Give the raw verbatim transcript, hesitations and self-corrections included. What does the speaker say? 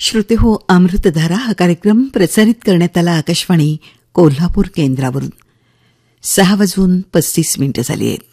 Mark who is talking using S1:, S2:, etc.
S1: श्रोते हो, अमृतधारा हा कार्यक्रम प्रसारित करण्यात आला आकाशवाणी कोल्हापूर केंद्रावरून. सहा वाजून पस्तीस मिनिटं झाली आहेत.